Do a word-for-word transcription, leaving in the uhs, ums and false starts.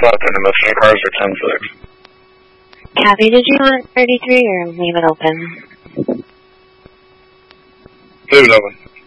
left, and most of the cars are ten six. Copy, did you want thirty-three or leave it open? Leave it open.